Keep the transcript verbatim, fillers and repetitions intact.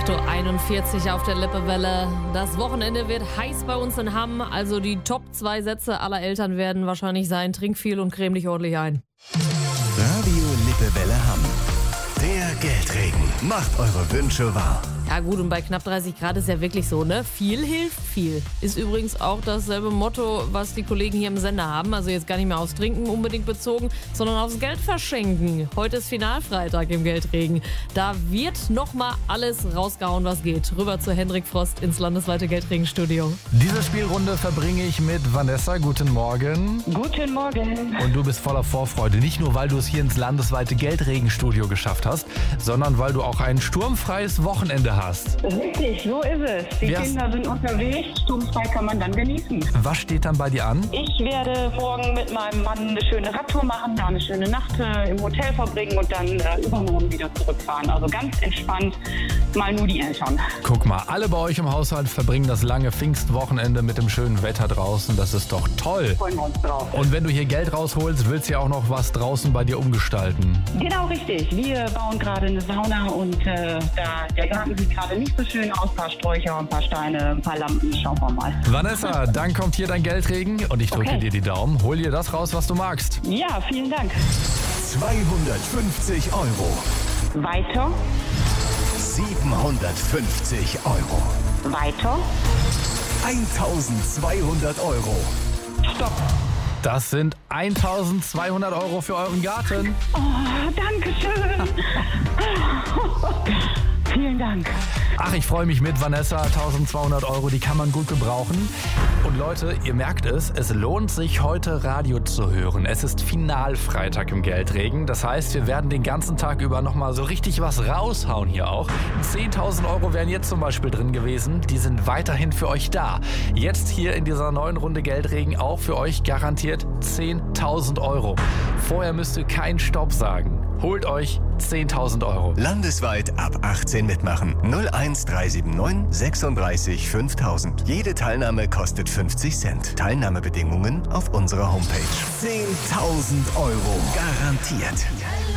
acht Uhr einundvierzig auf der Lippewelle. Das Wochenende wird heiß bei uns in Hamm. Also die Top zwei Sätze aller Eltern werden wahrscheinlich sein: trink viel und creme dich ordentlich ein. Radio Lippewelle Hamm. Der Geldregen macht eure Wünsche wahr. Ja gut, und bei knapp dreißig Grad ist ja wirklich so, ne? Viel hilft viel. Ist übrigens auch dasselbe Motto, was die Kollegen hier im Sender haben. Also jetzt gar nicht mehr aufs Trinken unbedingt bezogen, sondern aufs Geld verschenken. Heute ist Finalfreitag im Geldregen. Da wird nochmal alles rausgehauen, was geht. Rüber zu Hendrik Frost ins landesweite Geldregenstudio. Diese Spielrunde verbringe ich mit Vanessa. Guten Morgen. Guten Morgen. Und du bist voller Vorfreude. Nicht nur, weil du es hier ins landesweite Geldregenstudio geschafft hast, sondern weil du auch ein sturmfreies Wochenende hast. Hast. Richtig, so ist es. Die Wer Kinder sind unterwegs, sturmfrei kann man dann genießen. Was steht dann bei dir an? Ich werde morgen mit meinem Mann eine schöne Radtour machen, da eine schöne Nacht äh, im Hotel verbringen und dann äh, übermorgen wieder zurückfahren. Also ganz entspannt, mal nur die Eltern. Guck mal, alle bei euch im Haushalt verbringen das lange Pfingstwochenende mit dem schönen Wetter draußen. Das ist doch toll. Freuen wir uns drauf. Und wenn du hier Geld rausholst, willst du ja auch noch was draußen bei dir umgestalten. Genau, richtig. Wir bauen gerade eine Sauna und äh, da der Garten sieht gerade nicht so schön aus. Ein paar Sträucher, ein paar Steine, ein paar Lampen. Schauen wir mal. Vanessa, dann kommt hier dein Geldregen und ich drücke Okay. dir die Daumen. Hol dir das raus, was du magst. Ja, vielen Dank. zweihundertfünfzig Euro. Weiter, siebenhundertfünfzig Euro. weiter, eintausendzweihundert Euro. stopp. Das sind eintausendzweihundert Euro für euren Garten. Oh, danke schön. Vielen Dank. Ach, ich freue mich mit, Vanessa. eintausendzweihundert Euro, die kann man gut gebrauchen. Und Leute, ihr merkt es, es lohnt sich, heute Radio zu hören. Es ist Finalfreitag im Geldregen. Das heißt, wir werden den ganzen Tag über nochmal so richtig was raushauen hier auch. zehntausend Euro wären jetzt zum Beispiel drin gewesen. Die sind weiterhin für euch da. Jetzt hier in dieser neuen Runde Geldregen auch für euch garantiert zehntausend Euro. Vorher müsst ihr keinen Stopp sagen. Holt euch zehntausend Euro. Landesweit ab achtzehn mitmachen. null eins drei sieben neun sechsunddreißig fünftausend. Jede Teilnahme kostet fünfzig Cent. Teilnahmebedingungen auf unserer Homepage. zehntausend Euro garantiert.